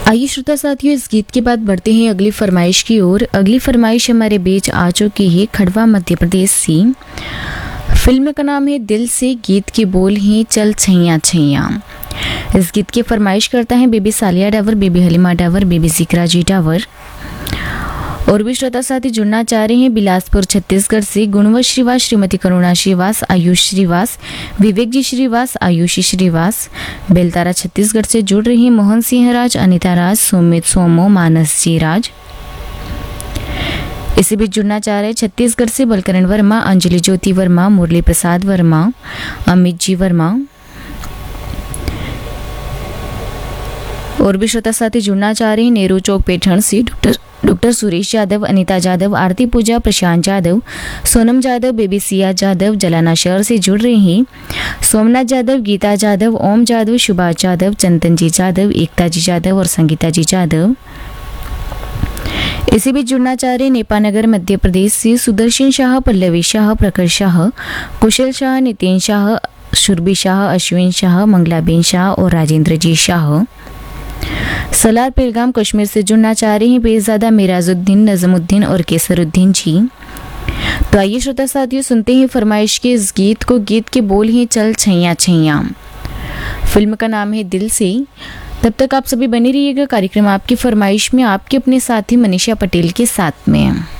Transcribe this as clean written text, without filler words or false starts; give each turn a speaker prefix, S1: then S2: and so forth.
S1: आइए श्रोता साथियों, इस गीत के बाद बढ़ते हैं अगली फरमाइश की ओर। अगली फरमाइश हमारे बीच आ चुकी है खड़वा मध्य प्रदेश से। फिल्म का नाम है दिल से, गीत के बोल हैं चल छैया छैया। इस गीत की फरमाइश करता है बेबी सालिया डावर, बेबी हलीमा डावर, बेबी जिक्रा जी डावर। और भी श्रोता साथी जुड़ना चाह रहे हैं बिलासपुर छत्तीसगढ़ से। गुणवंत श्रीवास, श्रीमती करुणा श्रीवास, आयुष श्रीवास, विवेक जी श्रीवास, आयुषी श्रीवास। बेलतारा छत्तीसगढ़ से जुड़ रही हैं मोहन सिंह राज, अनिता राज, सुमित सोमो, मानस जी राज। इसी बीच जुड़ना चाह रहे छत्तीसगढ़ से बलकरण वर्मा, अंजलि ज्योति वर्मा, मुरली प्रसाद वर्मा, अमित जी वर्मा। और भी श्रोता साथी जुड़ना चाह रहे हैं नेहरू चौक पेठण से डॉक्टर सुरेश यादव, अनीता यादव, आरती पूजा, प्रशांत यादव, सोनम यादव, बेबी सिया यादव। जलाना शहर से जुड़ रहे हैं सोमनाथ यादव, गीता यादव, ओम यादव, सुभाष यादव, चंदन जी यादव, एकता जी यादव और संगीता जी यादव। इसी बीच जुड़ना चाह रहे नेपानगर मध्य प्रदेश से सुदर्शन शाह, पल्लवी शाह, प्रखर शाह, कुशल शाह, नितिन शाह, सुरभि शाह, अश्विन शाह, मंगलाबेन शाह और राजेंद्र जी शाह। सलार पेलगाम कश्मीर से जुड़ना चाह रहे हैं बेजादा, मिराजुद्दीन, नजमुद्दीन और केसरुद्दीन जी। तो आइए श्रोता साथियों, सुनते हैं फरमाइश के इस गीत को। गीत के बोल हैं चल छैया छैया। फिल्म का नाम है दिल से। तब तक आप सभी बने रहिएगा कार्यक्रम आपकी फरमाइश में आपके अपने साथी मनीषा पटेल के साथ में।